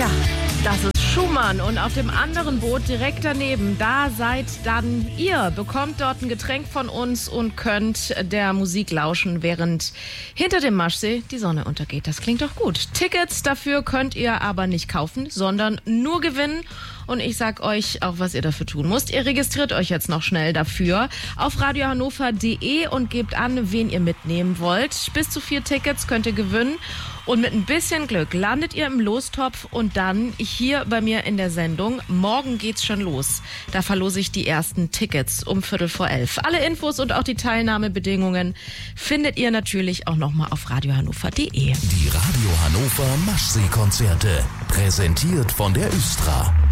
Ja, das ist Schumann und auf dem anderen Boot direkt daneben, da seid dann ihr. Bekommt dort ein Getränk von uns und könnt der Musik lauschen, während hinter dem Maschsee die Sonne untergeht. Das klingt doch gut. Tickets dafür könnt ihr aber nicht kaufen, sondern nur gewinnen. Und ich sag euch auch, was ihr dafür tun müsst. Ihr registriert euch jetzt noch schnell dafür auf radiohannover.de und gebt an, wen ihr mitnehmen wollt. Bis zu 4 Tickets könnt ihr gewinnen. Und mit ein bisschen Glück landet ihr im Lostopf und dann hier bei mir in der Sendung. Morgen geht's schon los. Da verlose ich die ersten Tickets um 11:15. Alle Infos und auch die Teilnahmebedingungen findet ihr natürlich auch nochmal auf radiohannover.de. Die Radio Hannover Maschsee-Konzerte, präsentiert von der Östra.